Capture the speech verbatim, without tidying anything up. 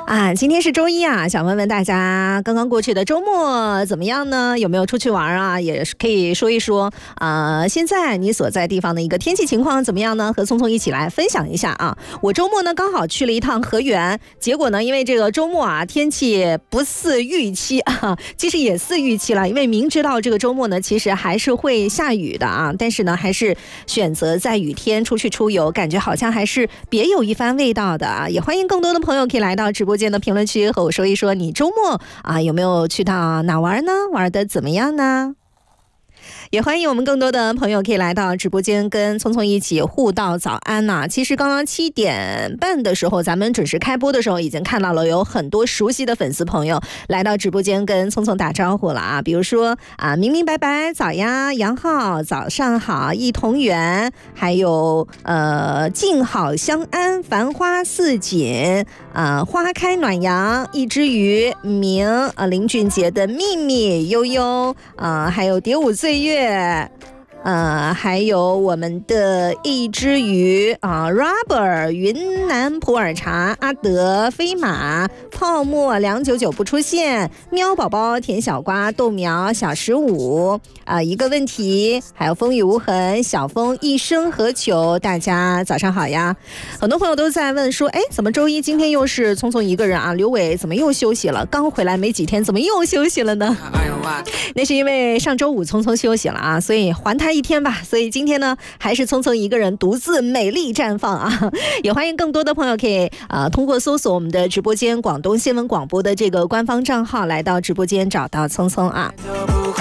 啊，今天是周一啊，想问问大家，刚刚过去的周末怎么样呢？有没有出去玩啊？也可以说一说啊、呃。现在你所在地方的一个天气情况怎么样呢？和聪聪一起来分享一下啊。我周末呢刚好去了一趟河源，结果呢，因为这个周末啊天气不似预期啊，其实也似预期了，因为明知道这个周末呢其实还是会下雨的啊，但是呢还是选择在雨天出去出游，感觉好像还是别有一番味道的啊。也欢迎更多的朋友可以来到直播间的评论区和我说一说，你周末啊有没有去到哪玩呢？玩的怎么样呢？也欢迎我们更多的朋友可以来到直播间跟聪聪一起互道早安呐、啊。其实刚刚七点半的时候，咱们准时开播的时候，已经看到了有很多熟悉的粉丝朋友来到直播间跟聪聪打招呼了啊。比如说啊，明明白白早呀，杨浩早上好，一同源，还有呃静好相安，繁花似锦啊，花开暖阳，一只鱼明啊，林俊杰的秘密悠悠啊，还有蝶舞岁月。呃，还有我们的一只鱼啊 ，Rubber 云南普洱茶，阿德飞马泡沫两九九不出现，喵宝宝甜小瓜豆苗小十五啊，一个问题，还有风雨无痕小风一生何求，大家早上好呀！很多朋友都在问说，哎，怎么周一今天又是聪聪一个人啊？刘伟怎么又休息了？刚回来没几天，怎么又休息了呢？那是因为上周五聪聪休息了啊，所以还他一天吧。所以今天呢，还是聪聪一个人独自美丽绽放啊！也欢迎更多的朋友可以呃通过搜索我们的直播间广东新闻广播的这个官方账号来到直播间找到聪聪啊。